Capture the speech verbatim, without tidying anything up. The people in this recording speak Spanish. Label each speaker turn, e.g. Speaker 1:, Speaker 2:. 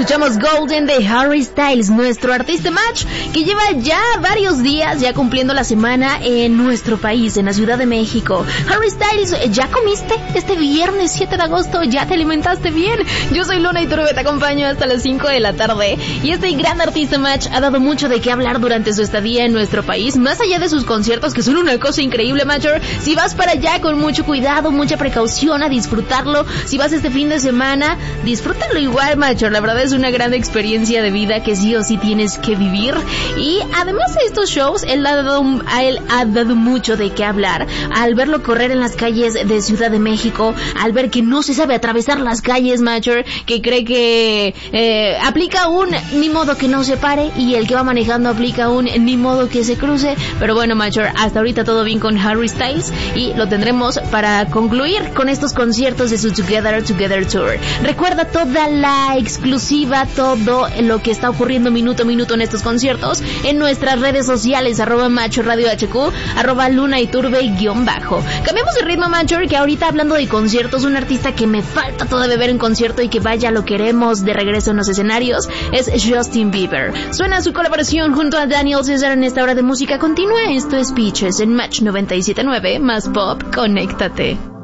Speaker 1: escuchamos Golden de Harry Styles, nuestro artista match, que lleva ya varios días ya cumpliendo la semana en nuestro país, en la Ciudad de México. Harry Styles, ¿ya comiste? Este viernes siete de agosto, ¿ya te alimentaste bien? Yo soy Luna Iturbe, te acompaño hasta las cinco de la tarde. Y este gran artista match ha dado mucho de qué hablar durante su estadía en nuestro país, más allá de sus conciertos, que son una cosa increíble, Major. Si vas para allá con mucho cuidado, mucha precaución, a disfrutarlo. Si vas este fin de semana, disfrútalo igual, Major. La verdad es una gran experiencia de vida que sí o sí tienes que vivir. Y además de estos shows, él ha dado, a él ha dado mucho de qué hablar. Al verlo correr en las calles de Ciudad de México, al ver que no se sabe atravesar las calles, Major, que cree que eh, aplica un ni modo que no se pare, y el que va manejando aplica un ni modo que se cruce. Pero bueno, Major, hasta ahorita todo bien con Harry Styles, y lo tendremos para concluir con estos conciertos de su Together Together Tour. Recuerda toda la exclusiva, todo lo que está ocurriendo minuto a minuto en estos conciertos en nuestras redes sociales, arroba Macho Radio H Q, arroba Luna Iturbe guión bajo. Cambiamos de ritmo, Major, que ahorita hablando de conciertos, un artista que me falta todavía ver en concierto y que vaya lo queremos de regreso en los escenarios es Justin Bieber. Suena su colaboración junto a Daniel César en esta hora de música continua. Esto es Peaches en Match noventa y siete punto nueve, más pop, conéctate.